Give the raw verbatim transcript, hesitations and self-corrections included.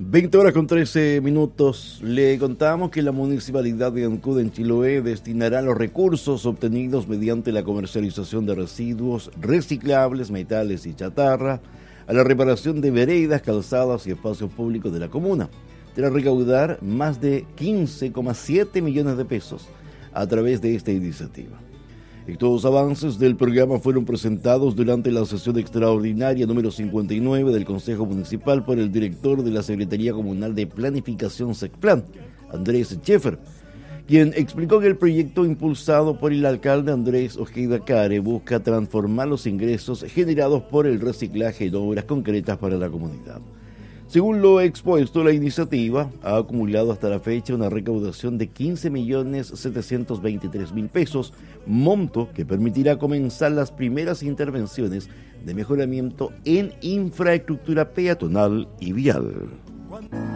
veinte horas con trece minutos. Le contamos que la Municipalidad de Ancud en Chiloé destinará los recursos obtenidos mediante la comercialización de residuos reciclables, metales y chatarra a la reparación de veredas, calzadas y espacios públicos de la comuna, tras recaudar más de quince coma siete millones de pesos a través de esta iniciativa. Estos avances del programa fueron presentados durante la sesión extraordinaria número cincuenta y nueve del Consejo Municipal por el director de la Secretaría Comunal de Planificación SECPLAN, Andrés Scheffer, quien explicó que el proyecto impulsado por el alcalde Andrés Ojeda Care busca transformar los ingresos generados por el reciclaje en obras concretas para la comunidad. Según lo expuesto, la iniciativa ha acumulado hasta la fecha una recaudación de quince millones setecientos veintitrés mil pesos, monto que permitirá comenzar las primeras intervenciones de mejoramiento en infraestructura peatonal y vial.